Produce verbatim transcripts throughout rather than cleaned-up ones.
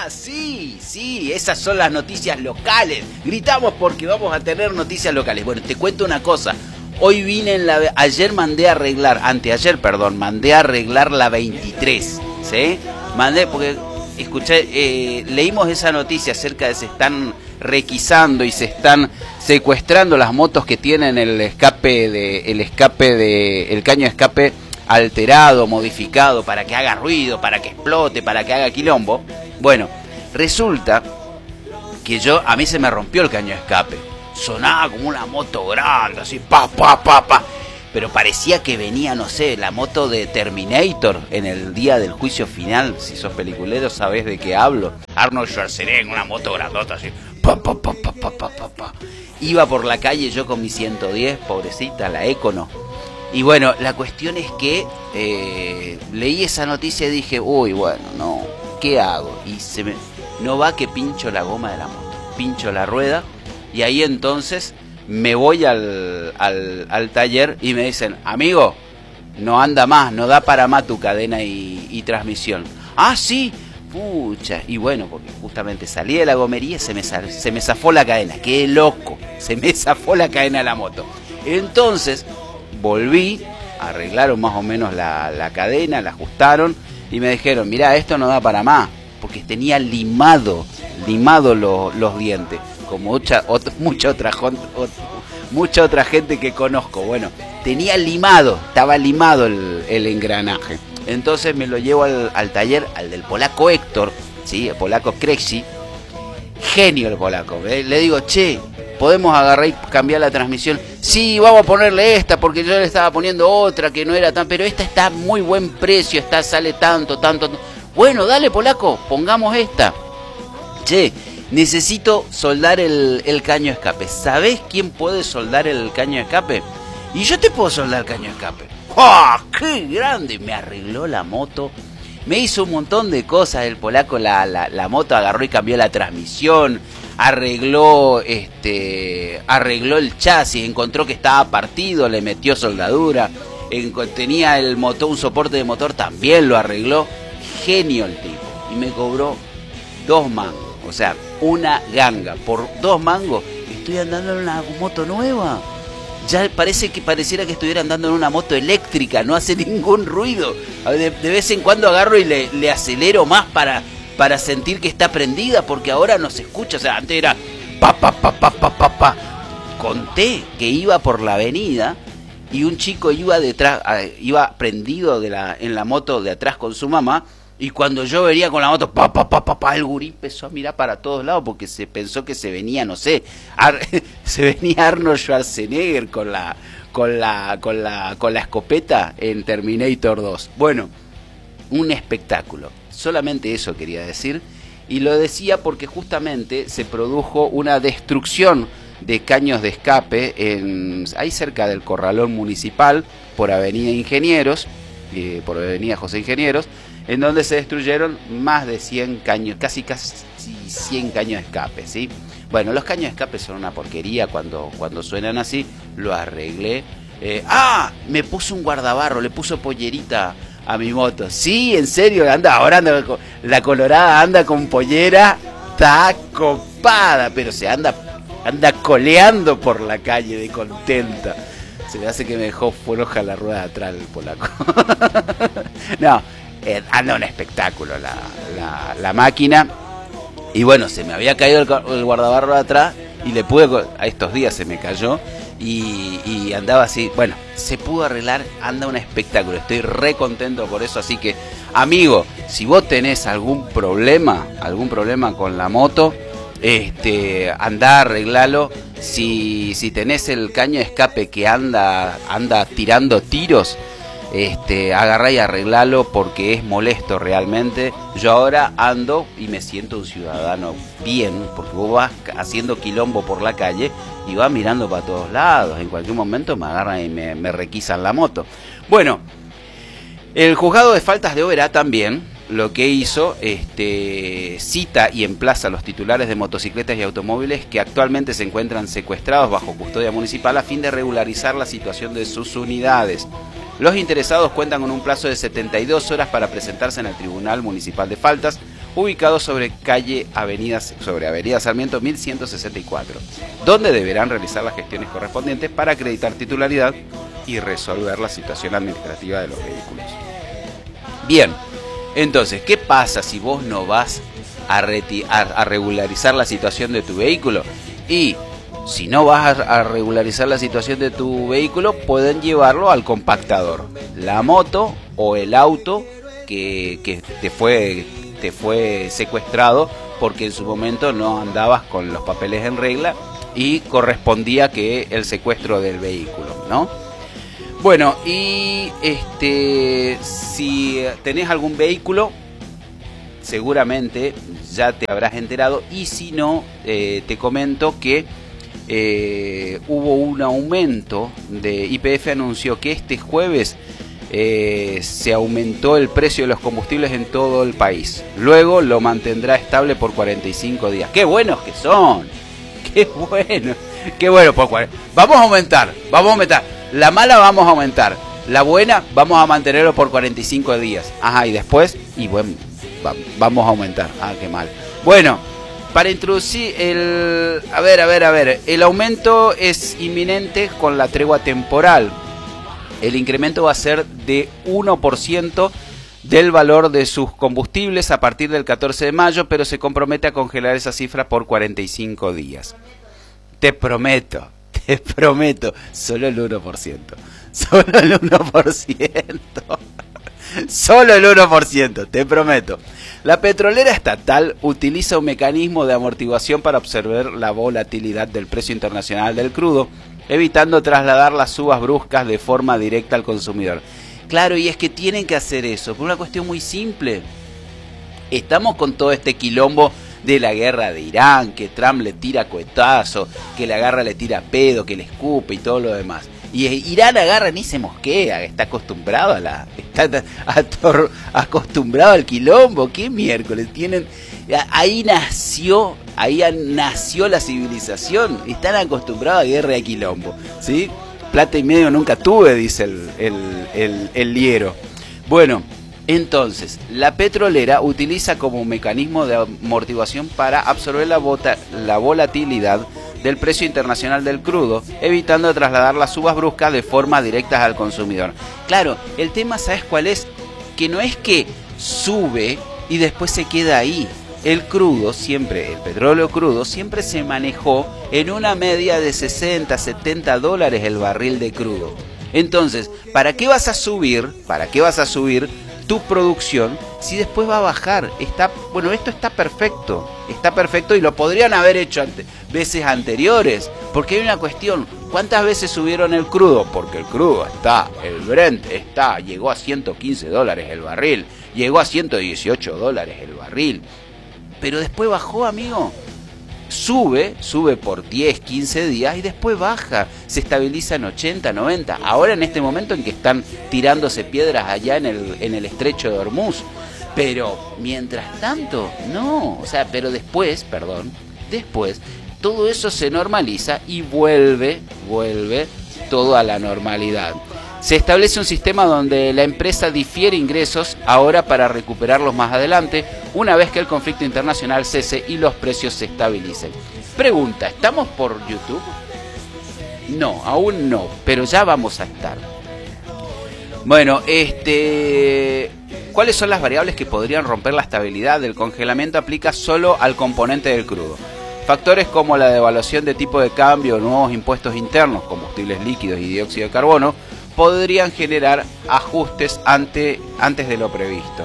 Sí, sí, esas son las noticias locales. Gritamos porque vamos a tener noticias locales. Bueno, te cuento una cosa. Hoy vine en la... Ayer mandé a arreglar, anteayer, perdón, mandé a arreglar la veintitrés, ¿sí? Mandé porque, escuché, eh, leímos esa noticia acerca de se están requisando y se están secuestrando las motos que tienen el escape de, el escape de, el caño de escape alterado, modificado, para que haga ruido, para que explote, para que haga quilombo. Bueno, resulta que yo, a mí se me rompió el caño de escape. Sonaba como una moto grande, así, pa, pa, pa, pa. Pero parecía que venía, no sé, la moto de Terminator en el día del juicio final. Si sos peliculero sabés de qué hablo. Arnold Schwarzenegger, una moto grandota así, pa, pa, pa, pa, pa, pa, pa, pa. Iba por la calle yo con mi ciento diez, pobrecita, la Econo. Y bueno, la cuestión es que eh, leí esa noticia y dije, uy, bueno, no, ¿qué hago? Y se me, no va que pincho la goma de la moto, pincho la rueda, y ahí entonces me voy al, al, al taller y me dicen, amigo, no anda más, no da para más tu cadena y, y transmisión. Ah, sí, pucha, y bueno, porque justamente salí de la gomería y se me, se me zafó la cadena, qué loco, se me zafó la cadena de la moto. Entonces volví, arreglaron más o menos la, la cadena, la ajustaron y me dijeron, mirá, esto no da para más, porque tenía limado, limado lo, los dientes, como mucha, ot, mucha, otra, ot, mucha otra gente que conozco. Bueno, tenía limado, estaba limado el, el engranaje. Entonces me lo llevo al, al taller, al del polaco Héctor, ¿sí? El polaco Krejci, genio el polaco. ¿eh? Le digo, che, ¿podemos agarrar y cambiar la transmisión? Sí, vamos a ponerle esta, porque yo le estaba poniendo otra que no era tan... Pero esta está a muy buen precio, está, sale tanto, tanto... Bueno, dale, polaco, pongamos esta. Che, necesito soldar el, el caño de escape. ¿Sabés quién puede soldar el caño de escape? Y yo te puedo soldar el caño de escape. ¡Oh, qué grande! Me arregló la moto. Me hizo un montón de cosas. El polaco, la, la, la moto agarró y cambió la transmisión. Arregló este arregló el chasis, encontró que estaba partido, le metió soldadura, en, tenía el motor, un soporte de motor, también lo arregló. Genio el tipo. Y me cobró dos mangos, o sea, una ganga. Por dos mangos estoy andando en una moto nueva. Ya parece que pareciera que estuviera andando en una moto eléctrica, no hace ningún ruido. De, de vez en cuando agarro y le, le acelero más para... para sentir que está prendida, porque ahora no se escucha. O sea, antes era pa, pa, pa, pa, pa, pa, pa. Conté que iba por la avenida y un chico iba detrás, iba prendido de la, en la moto de atrás con su mamá, y cuando yo venía con la moto, pa, pa, pa, pa, pa, el gurí empezó a mirar para todos lados porque se pensó que se venía, no sé, Ar, se venía Arnold Schwarzenegger con la, con la, con la, con la escopeta en Terminator dos. Bueno, un espectáculo. Solamente eso quería decir, y lo decía porque justamente se produjo una destrucción de caños de escape en, ahí cerca del Corralón Municipal, por Avenida Ingenieros, eh, por Avenida José Ingenieros, en donde se destruyeron más de cien caños, casi casi cien caños de escape, ¿sí? Bueno, los caños de escape son una porquería cuando, cuando suenan así. Lo arreglé. Eh, ¡Ah! Me puso un guardabarro, le puso pollerita a mi moto. Sí, en serio, anda, ahora anda, la colorada anda con pollera, está copada, pero se anda, anda coleando por la calle de contenta. Se me hace que me dejó floja la rueda de atrás el polaco. No, eh, anda un espectáculo la, la, la máquina. Y bueno, se me había caído el, el guardabarro de atrás y le pude, a estos días se me cayó. Y, y andaba así, bueno, se pudo arreglar, anda un espectáculo, estoy re contento por eso. Así que, amigo, si vos tenés algún problema, algún problema con la moto, este, andá, arreglalo. Si, si tenés el caño de escape que anda, anda tirando tiros, este, agarrá y arreglalo porque es molesto realmente. Yo ahora ando y me siento un ciudadano bien, porque vos vas haciendo quilombo por la calle y vas mirando para todos lados. En cualquier momento me agarran y me, me requisan la moto. Bueno, el juzgado de faltas de Oberá también lo que hizo, este, cita y emplaza a los titulares de motocicletas y automóviles que actualmente se encuentran secuestrados bajo custodia municipal a fin de regularizar la situación de sus unidades. Los interesados cuentan con un plazo de setenta y dos horas para presentarse en el Tribunal Municipal de Faltas ubicado sobre calle Avenida, sobre Avenida Sarmiento mil ciento sesenta y cuatro, donde deberán realizar las gestiones correspondientes para acreditar titularidad y resolver la situación administrativa de los vehículos. Bien, entonces, ¿qué pasa si vos no vas a, reti- a, a regularizar la situación de tu vehículo? Y si no vas a, a regularizar la situación de tu vehículo, pueden llevarlo al compactador, la moto o el auto que, que te fue, te fue secuestrado porque en su momento no andabas con los papeles en regla y correspondía que el secuestro del vehículo, ¿no? Bueno, y este, si tenés algún vehículo, seguramente ya te habrás enterado, y si no, eh, te comento que eh, hubo un aumento de Y P F, anunció que este jueves eh, se aumentó el precio de los combustibles en todo el país. Luego lo mantendrá estable por cuarenta y cinco días. ¡Qué buenos que son! ¡Qué bueno! ¡Qué bueno! Por cuarenta. Vamos a aumentar, vamos a aumentar. La mala vamos a aumentar, la buena vamos a mantenerlo por cuarenta y cinco días. Ajá, y después, y bueno, va, vamos a aumentar. Ah, qué mal. Bueno, para introducir el... A ver, a ver, a ver. El aumento es inminente con la tregua temporal. El incremento va a ser de uno por ciento del valor de sus combustibles a partir del catorce de mayo, pero se compromete a congelar esa cifra por cuarenta y cinco días. Te prometo. Te prometo, solo el uno por ciento. Solo el uno por ciento. Solo el uno por ciento, te prometo. La petrolera estatal utiliza un mecanismo de amortiguación para observar la volatilidad del precio internacional del crudo, evitando trasladar las subas bruscas de forma directa al consumidor. Claro, y es que tienen que hacer eso por una cuestión muy simple. Estamos con todo este quilombo de la guerra de Irán, que Trump le tira cohetazo, que la agarra le tira pedo, que le escupe y todo lo demás. Y Irán agarra ni se mosquea, está acostumbrado a la, está ator, acostumbrado al quilombo. ¿Qué miércoles tienen? Ahí nació, ahí nació la civilización. Están acostumbrados a guerra de quilombo, ¿sí? Plata y medio nunca tuve, dice el, el, el, el liero. Bueno. Entonces, la petrolera utiliza como mecanismo de amortiguación para absorber la, bota, la volatilidad del precio internacional del crudo, evitando trasladar las subas bruscas de forma directa al consumidor. Claro, el tema, ¿sabes cuál es? Que no es que sube y después se queda ahí. El crudo siempre, el petróleo crudo siempre se manejó en una media de sesenta, setenta dólares el barril de crudo. Entonces, ¿para qué vas a subir? ¿Para qué vas a subir tu producción si después va a bajar? Está, bueno, esto está perfecto, está perfecto y lo podrían haber hecho ante, veces anteriores, porque hay una cuestión, ¿cuántas veces subieron el crudo? Porque el crudo está, el Brent está, llegó a ciento quince dólares el barril, llegó a ciento dieciocho dólares el barril, pero después bajó, amigo. Sube, sube por diez, quince días y después baja, se estabiliza en ochenta, noventa. Ahora en este momento en que están tirándose piedras allá en el, en el estrecho de Hormuz. Pero mientras tanto, no, o sea, pero después, perdón, después todo eso se normaliza y vuelve, vuelve todo a la normalidad. Se establece un sistema donde la empresa difiere ingresos ahora para recuperarlos más adelante, una vez que el conflicto internacional cese y los precios se estabilicen. Pregunta, ¿estamos por YouTube? No, aún no, pero ya vamos a estar. Bueno, este, ¿cuáles son las variables que podrían romper la estabilidad? El congelamiento aplica solo al componente del crudo. Factores como la devaluación de tipo de cambio, nuevos impuestos internos, combustibles líquidos y dióxido de carbono, podrían generar ajustes ante, antes de lo previsto.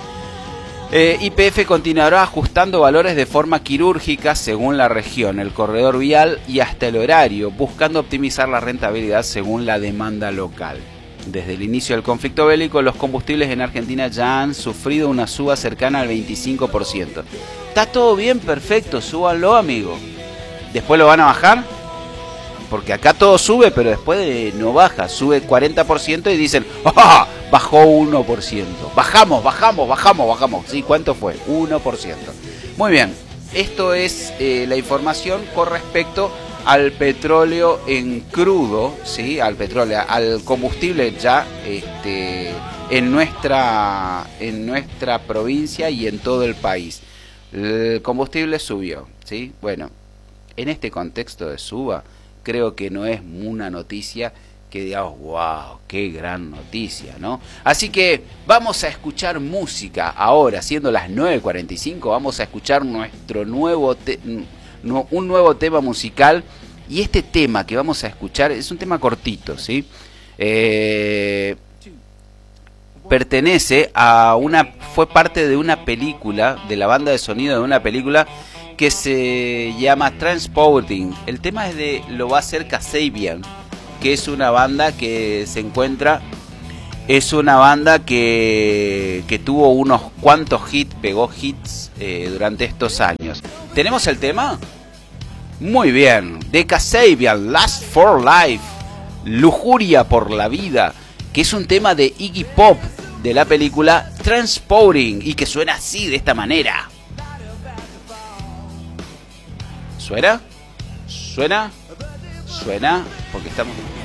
Eh, Y P F continuará ajustando valores de forma quirúrgica según la región, el corredor vial y hasta el horario, buscando optimizar la rentabilidad según la demanda local. Desde el inicio del conflicto bélico, los combustibles en Argentina ya han sufrido una suba cercana al veinticinco por ciento. Está todo bien, perfecto, súbanlo, amigo. ¿Después lo van a bajar? Porque acá todo sube, pero después no baja. Sube cuarenta por ciento y dicen, ¡ah! Bajó uno por ciento. Bajamos, bajamos, bajamos, bajamos. ¿Sí? ¿Cuánto fue? uno por ciento. Muy bien. Esto es eh, la información con respecto al petróleo en crudo, ¿sí? Al petróleo, al combustible ya este, en nuestra, en nuestra provincia y en todo el país. El combustible subió, ¿sí? Bueno, en este contexto de suba, creo que no es una noticia que digamos, wow, qué gran noticia, ¿no? Así que vamos a escuchar música ahora, siendo las nueve cuarenta y cinco, vamos a escuchar nuestro nuevo te no, un nuevo tema musical, y este tema que vamos a escuchar es un tema cortito, ¿sí? Eh, pertenece a una, fue parte de una película, de la banda de sonido de una película que se llama Transporting. El tema es de, lo va a hacer Kasabian, que es una banda que se encuentra, es una banda que, que tuvo unos cuantos hits, pegó hits eh, durante estos años. ¿Tenemos el tema? Muy bien, de Kasabian, Last for Life, Lujuria por la vida, que es un tema de Iggy Pop de la película Transporting y que suena así, de esta manera. ¿Suena? ¿Suena? ¿Suena? Porque estamos...